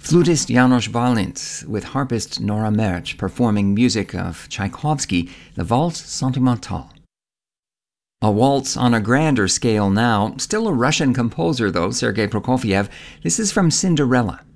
Flutist János Bálint with harpist Nora Merch performing music of Tchaikovsky, the Valse Sentimentale. A waltz on a grander scale now, still a Russian composer though, Sergei Prokofiev. This is from Cinderella.